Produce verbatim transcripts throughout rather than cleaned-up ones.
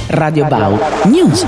Radio Bau News.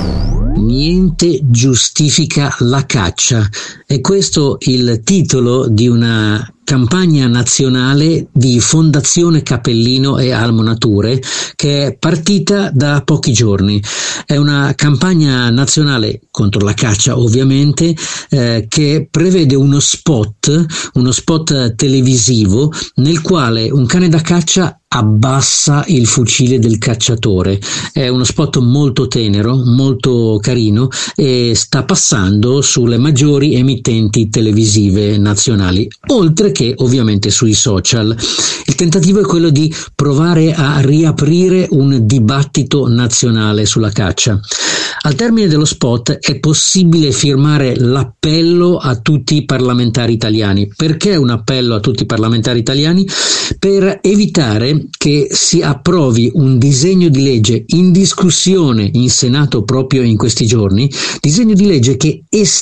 Niente giustifica la caccia. È questo il titolo di una campagna nazionale di Fondazione Capellino e Almo Nature che è partita da pochi giorni. È una campagna nazionale contro la caccia, ovviamente, eh, che prevede uno spot, uno spot televisivo nel quale un cane da caccia abbassa il fucile del cacciatore. È uno spot molto tenero, molto carino e sta passando sulle maggiori emittenti televisive nazionali, oltre che ovviamente sui social. Il tentativo è quello di provare a riaprire un dibattito nazionale sulla caccia. Al termine dello spot è possibile firmare l'appello a tutti i parlamentari italiani. Perché un appello a tutti i parlamentari italiani? Per evitare che si approvi un disegno di legge in discussione in Senato proprio in questi giorni, disegno di legge che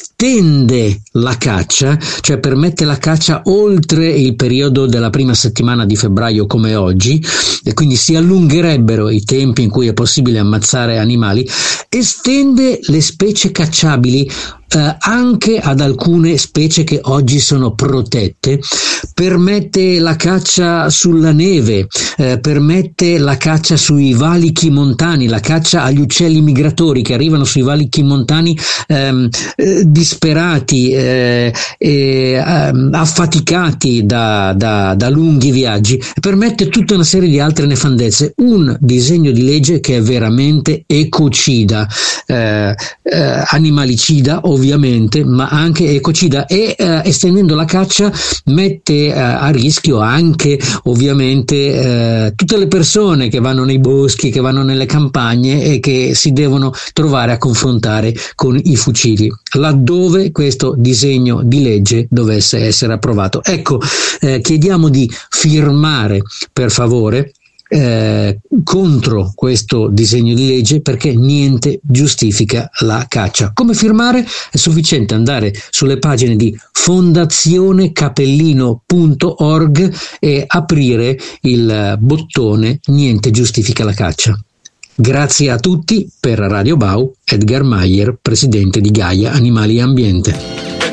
estende la caccia, cioè permette la caccia oltre il periodo della prima settimana di febbraio come oggi, e quindi si allungherebbero i tempi in cui è possibile ammazzare animali, estende le specie cacciabili Eh, anche ad alcune specie che oggi sono protette, permette la caccia sulla neve, eh, permette la caccia sui valichi montani, la caccia agli uccelli migratori che arrivano sui valichi montani ehm, eh, disperati, eh, eh, affaticati da, da, da lunghi viaggi, permette tutta una serie di altre nefandezze. Un disegno di legge che è veramente ecocida, eh, eh, animalicida ovviamente, ma anche ecocida, e eh, estendendo la caccia mette eh, a rischio anche ovviamente eh, tutte le persone che vanno nei boschi, che vanno nelle campagne e che si devono trovare a confrontare con i fucili, laddove questo disegno di legge dovesse essere approvato. Ecco, eh, chiediamo di firmare per favore Eh, contro questo disegno di legge, perché niente giustifica la caccia. Come firmare? È sufficiente andare sulle pagine di fondazione capellino punto org e aprire il bottone niente giustifica la caccia. Grazie a tutti. Per Radio Bau, Edgar Meyer, presidente di Gaia Animali e Ambiente.